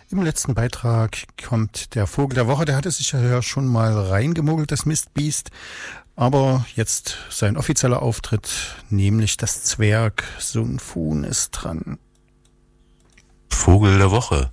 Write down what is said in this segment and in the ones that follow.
Im letzten Beitrag kommt der Vogel der Woche. Der hatte sich ja schon mal reingemogelt, das Mistbiest. Aber jetzt sein offizieller Auftritt, nämlich das Zwerg Sun Fun ist dran. Vogel der Woche.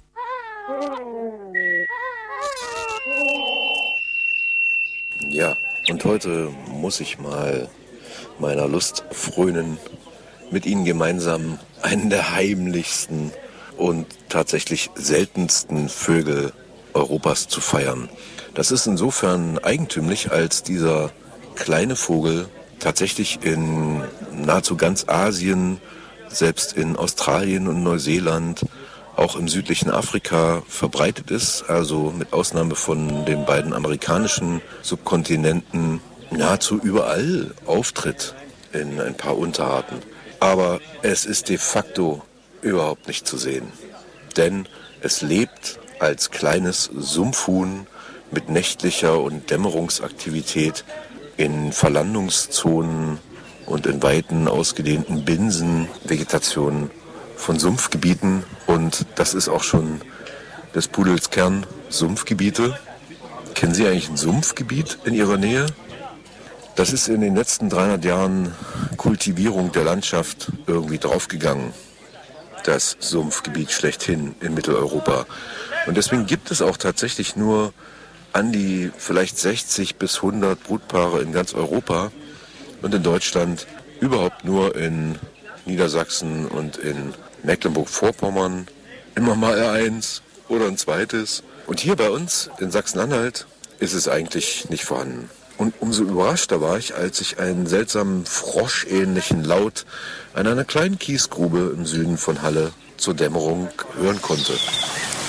Ja, und heute muss ich mal meiner Lust frönen, mit Ihnen gemeinsam einen der heimlichsten und tatsächlich seltensten Vögel Europas zu feiern. Das ist insofern eigentümlich, als dieser kleine Vogel tatsächlich in nahezu ganz Asien, selbst in Australien und Neuseeland, auch im südlichen Afrika verbreitet ist, also mit Ausnahme von den beiden amerikanischen Subkontinenten nahezu überall auftritt in ein paar Unterarten. Aber es ist de facto überhaupt nicht zu sehen, denn es lebt als kleines Sumpfhuhn mit nächtlicher und Dämmerungsaktivität in Verlandungszonen und in weiten, ausgedehnten Binsenvegetationen von Sumpfgebieten. Und das ist auch schon des Pudels Kern, Sumpfgebiete. Kennen Sie eigentlich ein Sumpfgebiet in Ihrer Nähe? Das ist in den letzten 300 Jahren Kultivierung der Landschaft irgendwie draufgegangen. Das Sumpfgebiet schlechthin in Mitteleuropa. Und deswegen gibt es auch tatsächlich nur an die vielleicht 60 bis 100 Brutpaare in ganz Europa und in Deutschland überhaupt nur in Niedersachsen und in Mecklenburg-Vorpommern immer mal eins oder ein zweites. Und hier bei uns in Sachsen-Anhalt ist es eigentlich nicht vorhanden. Und umso überraschter war ich, als ich einen seltsamen froschähnlichen Laut an einer kleinen Kiesgrube im Süden von Halle zur Dämmerung hören konnte.